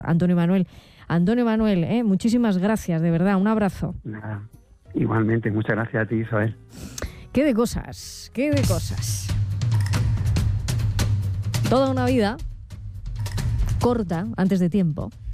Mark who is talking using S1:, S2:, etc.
S1: Antonio Manuel. Antonio Manuel, muchísimas gracias, de verdad, un abrazo.
S2: Nada, igualmente, muchas gracias a ti, Isabel.
S1: Qué de cosas, qué de cosas. Toda una vida corta, antes de tiempo.